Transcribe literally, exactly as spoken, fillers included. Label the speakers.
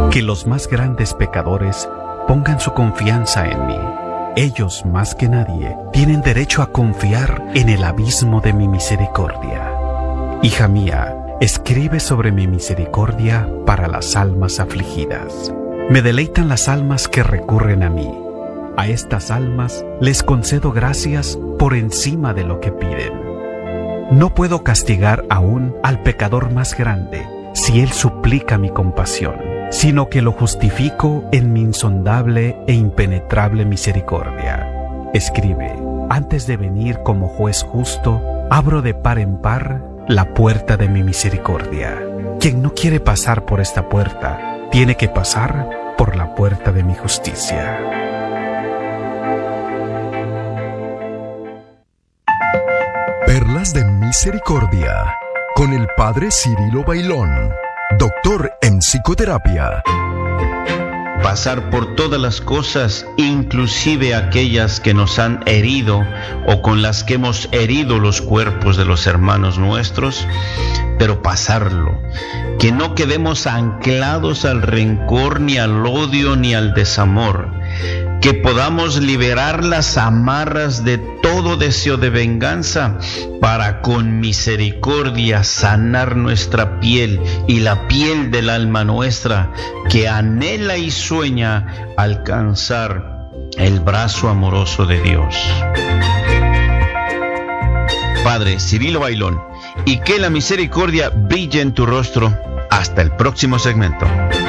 Speaker 1: Que los más grandes pecadores pongan su confianza en mí. Ellos, más que nadie, tienen derecho a confiar en el abismo de mi misericordia. Hija mía, escribe sobre mi misericordia para las almas afligidas. Me deleitan las almas que recurren a mí. A estas almas les concedo gracias por encima de lo que piden. No puedo castigar aún al pecador más grande si él suplica mi compasión, sino que lo justifico en mi insondable e impenetrable misericordia. Escribe, antes de venir como juez justo, abro de par en par la puerta de mi misericordia. Quien no quiere pasar por esta puerta, tiene que pasar por la puerta de mi justicia.
Speaker 2: Perlas de Misericordia, con el Padre Cirilo Bailón, doctor en psicoterapia.
Speaker 3: Pasar por todas las cosas, inclusive aquellas que nos han herido o con las que hemos herido los cuerpos de los hermanos nuestros, pero pasarlo, que no quedemos anclados al rencor, ni al odio, ni al desamor, que podamos liberar las amarras de todo deseo de venganza para con misericordia sanar nuestra piel y la piel del alma nuestra, que anhela y sueña alcanzar el brazo amoroso de Dios. Padre Cirilo Bailón, y que la misericordia brille en tu rostro. Hasta el próximo segmento.